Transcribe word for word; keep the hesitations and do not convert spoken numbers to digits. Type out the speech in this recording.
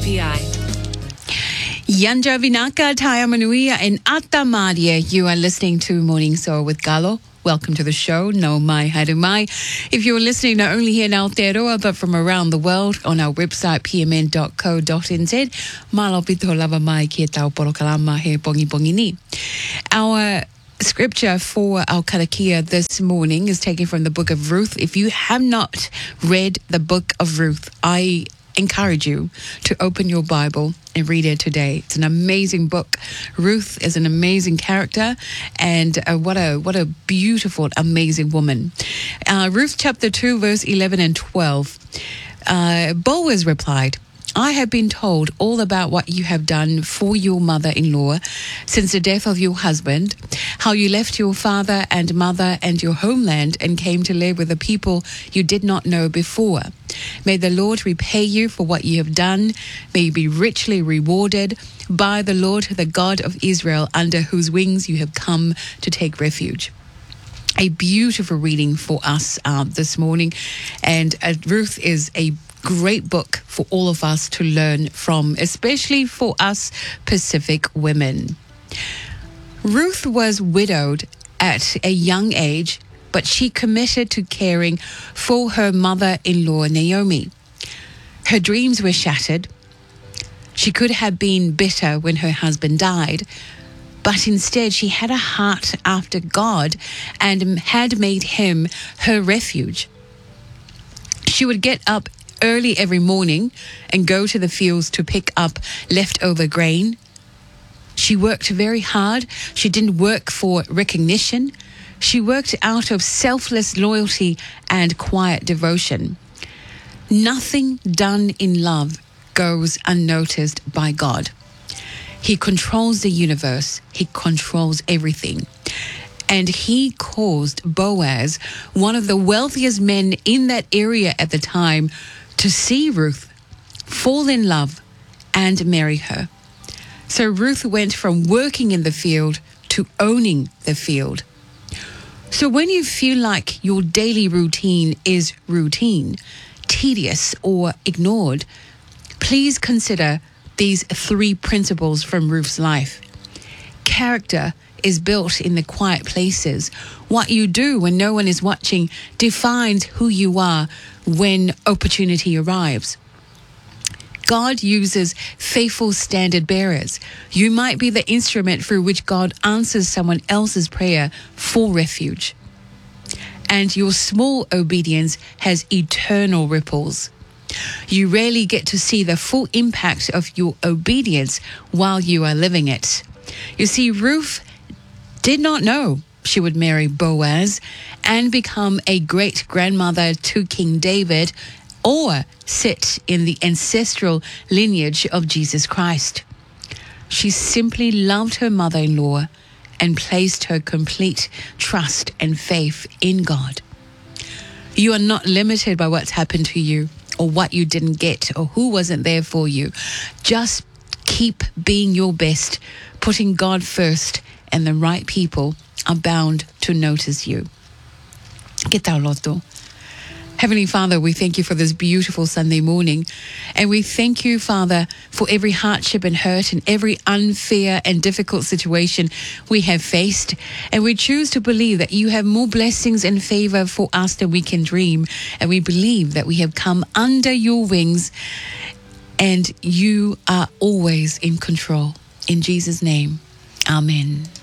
P I. Yanja Vinaka Tayamanuia and Atamadia. You are listening to Morning Soul with Galo. Welcome to the show. No mai harumai. If you're listening not only here in Aotearoa but from around the world on our website p m n dot co dot n z, malo pito lava mai ki e tau porokalama he bongi bongi ni. Our scripture for our karakia this morning is taken from the book of Ruth. If you have not read the book of Ruth, I encourage you to open your Bible and read it today. It's an amazing book. Ruth is an amazing character, and uh, what a what a beautiful, amazing woman. Uh, Ruth chapter two, verse eleven and twelve. Uh, Boaz replied, I have been told all about what you have done for your mother-in-law since the death of your husband, how you left your father and mother and your homeland and came to live with a people you did not know before. May the Lord repay you for what you have done. May you be richly rewarded by the Lord, the God of Israel, under whose wings you have come to take refuge. A beautiful reading for us uh, this morning. And uh, Ruth is a great book for all of us to learn from, especially for us Pacific women. Ruth was widowed at a young age, but she committed to caring for her mother-in-law, Naomi. Her dreams were shattered. She could have been bitter when her husband died, but instead she had a heart after God and had made him her refuge. She would get up early every morning and go to the fields to pick up leftover grain. She worked very hard. She didn't work for recognition. She worked out of selfless loyalty and quiet devotion. Nothing done in love goes unnoticed by God. He controls the universe. He controls everything. And he caused Boaz, one of the wealthiest men in that area at the time, to see Ruth, fall in love, and marry her. So Ruth went from working in the field to owning the field. So when you feel like your daily routine is routine, tedious, or ignored, please consider these three principles from Ruth's life. Character is built in the quiet places. What you do when no one is watching defines who you are when opportunity arrives. God uses faithful standard bearers. You might be the instrument through which God answers someone else's prayer for refuge. And your small obedience has eternal ripples. You rarely get to see the full impact of your obedience while you are living it. You see, Ruth did not know she would marry Boaz and become a great-grandmother to King David or sit in the ancestral lineage of Jesus Christ. She simply loved her mother-in-law and placed her complete trust and faith in God. You are not limited by what's happened to you or what you didn't get or who wasn't there for you. Just keep being your best, putting God first, and the right people are bound to notice you. Que tal, Loto? Heavenly Father, we thank you for this beautiful Sunday morning. And we thank you, Father, for every hardship and hurt and every unfair and difficult situation we have faced. And we choose to believe that you have more blessings and favor for us than we can dream. And we believe that we have come under your wings and you are always in control. In Jesus' name, amen.